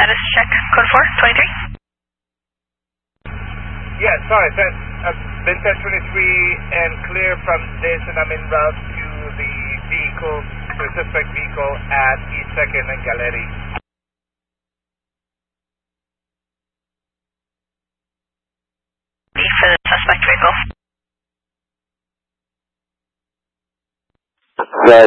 status check, code 423. Yeah, sorry, I've been 1023 and clear from this, and I'm en route to the vehicle, the suspect vehicle at East 2nd and Gallery. For the suspect vehicle. Yes.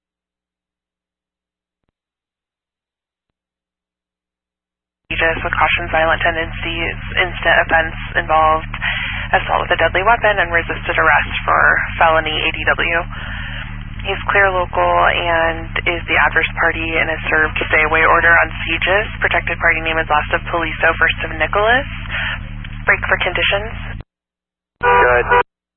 With caution, violent tendencies, instant offense involved assault with a deadly weapon and resisted arrest for felony ADW. He's clear local and is the adverse party and has served stay-away order on Sieges. Protected party name is last of Poliso, first of Nicholas. Break for conditions. Good.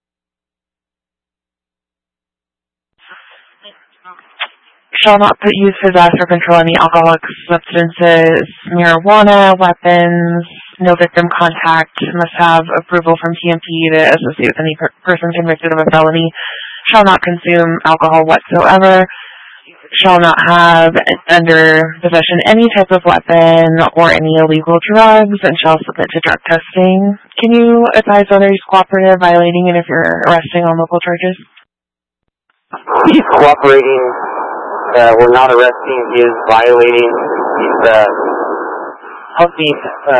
Shall not use, possess, or control any alcoholic substances, marijuana, weapons, no victim contact, must have approval from PMP to associate with any person convicted of a felony, shall not consume alcohol whatsoever, shall not have under possession any type of weapon or any illegal drugs, and shall submit to drug testing. Can you advise whether he's cooperative, violating, and if you're arresting on local charges? He's cooperating. We're not arresting. He is violating. He's helping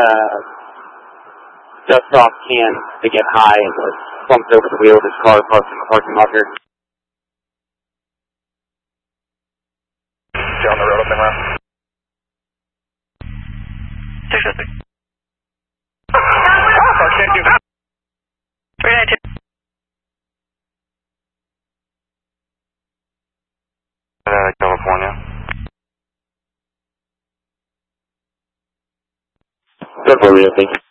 dust off cans to get high and was slumped over the wheel of his car parked in the parking lot here. Stay on the road, open around. 606. Thank you. 392. California. Good for you, thank you.